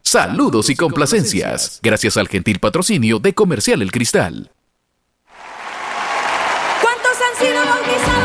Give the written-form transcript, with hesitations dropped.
Saludos y complacencias. Gracias al gentil patrocinio de Comercial El Cristal. ¿Cuántos han sido bautizados?